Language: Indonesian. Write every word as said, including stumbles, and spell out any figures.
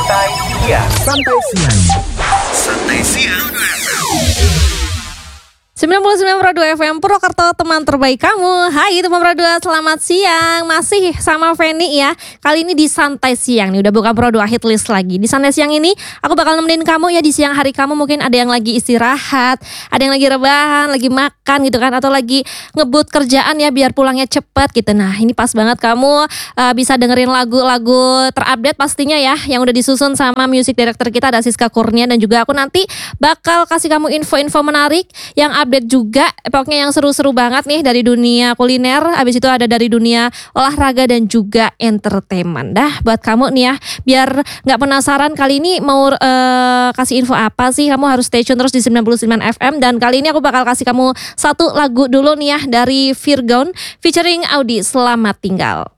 Santai Siang. Santai Siang. Santai Siang. sembilan puluh sembilan koma dua F M Purwokerto, teman terbaik kamu. Hai teman Purwokerto, selamat siang. Masih sama Feni ya. Kali ini di Santai Siang nih, udah bukan Purwokerto Hit List lagi. Di Santai Siang ini aku bakal nemenin kamu ya di siang hari kamu. Mungkin ada yang lagi istirahat, ada yang lagi rebahan, lagi makan gitu kan, atau lagi ngebut kerjaan ya biar pulangnya cepet gitu. Nah ini pas banget kamu uh, bisa dengerin lagu-lagu terupdate pastinya ya, yang udah disusun sama music director kita ada Siska Kurnia. Dan juga aku nanti bakal kasih kamu info-info menarik yang update juga, pokoknya yang seru-seru banget nih dari dunia kuliner. Habis itu ada dari dunia olahraga dan juga entertainment. Dah buat kamu nih ya, biar gak penasaran kali ini mau uh, kasih info apa sih, kamu harus stay tune terus di sembilan puluh sembilan F M. Dan kali ini aku bakal kasih kamu satu lagu dulu nih ya, dari Virgon featuring Audi, Selamat Tinggal.